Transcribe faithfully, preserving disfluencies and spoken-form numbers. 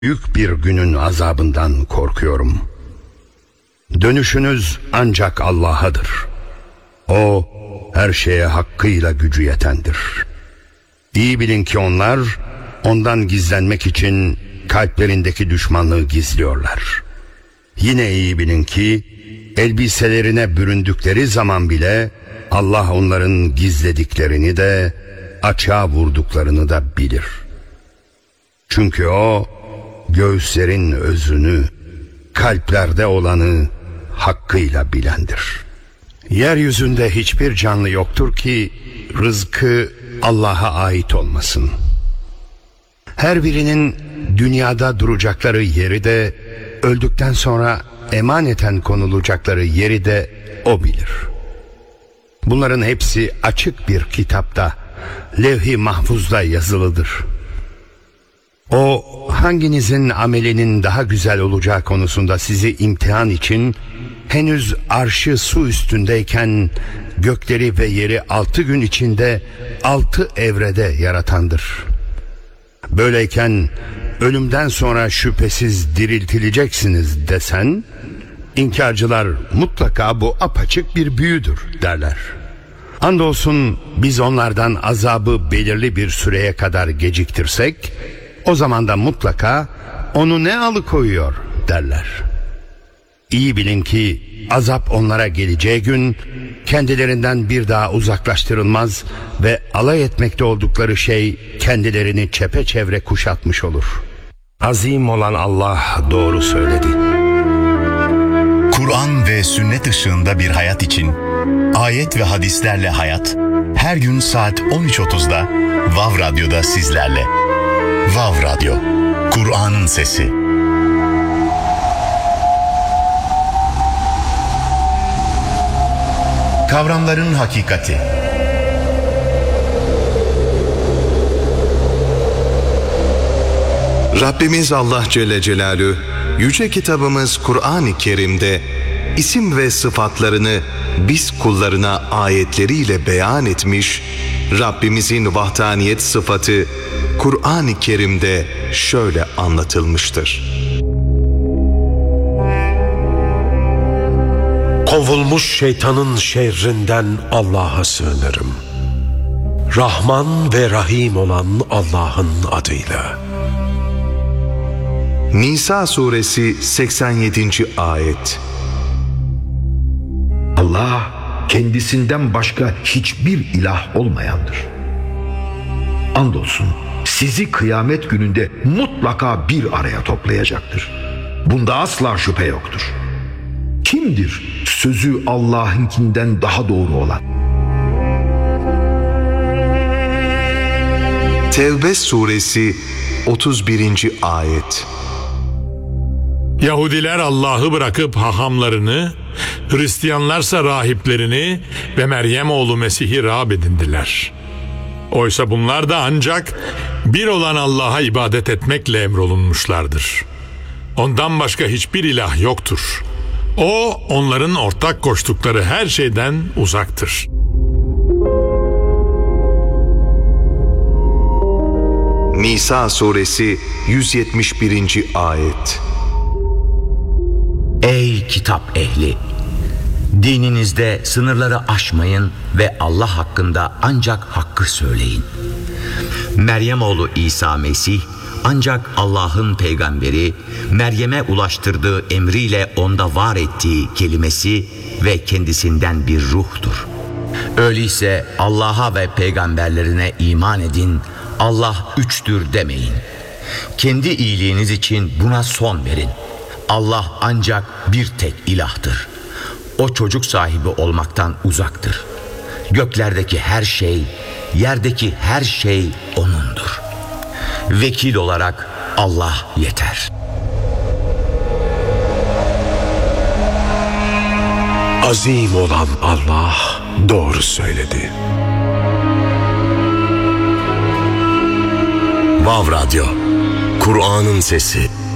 Büyük bir günün azabından korkuyorum. Dönüşünüz ancak Allah'adır. O her şeye hakkıyla gücü yetendir. İyi bilin ki onlar ondan gizlenmek için kalplerindeki düşmanlığı gizliyorlar. Yine iyi bilin ki elbiselerine büründükleri zaman bile Allah onların gizlediklerini de açığa vurduklarını da bilir. Çünkü o göğüslerin özünü, kalplerde olanı hakkıyla bilendir. Yeryüzünde hiçbir canlı yoktur ki rızkı Allah'a ait olmasın. Her birinin dünyada duracakları yeri de, öldükten sonra emaneten konulacakları yeri de o bilir. Bunların hepsi açık bir kitapta, levh-i mahfuzda yazılıdır. O hanginizin amelinin daha güzel olacağı konusunda sizi imtihan için henüz arşı su üstündeyken gökleri ve yeri altı gün içinde altı evrede yaratandır. Böyleyken ölümden sonra şüphesiz diriltileceksiniz desen, inkarcılar mutlaka bu apaçık bir büyüdür derler. Andolsun biz onlardan azabı belirli bir süreye kadar geciktirsek, o zaman da mutlaka onu ne alıkoyuyor derler. İyi bilin ki azap onlara geleceği gün kendilerinden bir daha uzaklaştırılmaz ve alay etmekte oldukları şey kendilerini çepeçevre kuşatmış olur. Azim olan Allah doğru söyledi. Kur'an ve sünnet ışığında bir hayat için Ayet ve Hadislerle Hayat her gün saat on üç otuzda Vav Radyo'da sizlerle. Vav Radyo, Kur'an'ın sesi. Kavramların hakikati. Rabbimiz Allah Celle Celaluhu yüce kitabımız Kur'an-ı Kerim'de isim ve sıfatlarını biz kullarına ayetleriyle beyan etmiş. Rabbimizin vahdaniyet sıfatı Kur'an-ı Kerim'de şöyle anlatılmıştır. Kovulmuş şeytanın şerrinden Allah'a sığınırım. Rahman ve Rahim olan Allah'ın adıyla. Nisa suresi seksen yedinci ayet. Allah kendisinden başka hiçbir ilah olmayandır. Andolsun sizi kıyamet gününde mutlaka bir araya toplayacaktır. Bunda asla şüphe yoktur. Kimdir sözü Allah'ınkinden daha doğru olan? Tevbe suresi otuz birinci ayet. Yahudiler Allah'ı bırakıp hahamlarını, Hristiyanlarsa rahiplerini ve Meryem oğlu Mesih'i Rab edindiler. Oysa bunlar da ancak bir olan Allah'a ibadet etmekle emrolunmuşlardır. Ondan başka hiçbir ilah yoktur. O, onların ortak koştukları her şeyden uzaktır. Nisa suresi yüz yetmiş birinci ayet. Ey kitap ehli! Dininizde sınırları aşmayın ve Allah hakkında ancak hakkı söyleyin. Meryem oğlu İsa Mesih ancak Allah'ın peygamberi, Meryem'e ulaştırdığı emriyle onda var ettiği kelimesi ve kendisinden bir ruhtur. Öyleyse Allah'a ve peygamberlerine iman edin, Allah üçtür demeyin. Kendi iyiliğiniz için buna son verin. Allah ancak bir tek ilahtır. O çocuk sahibi olmaktan uzaktır. Göklerdeki her şey, yerdeki her şey O'nundur. Vekil olarak Allah yeter. Azim olan Allah doğru söyledi. Vav Radyo, Kur'an'ın sesi.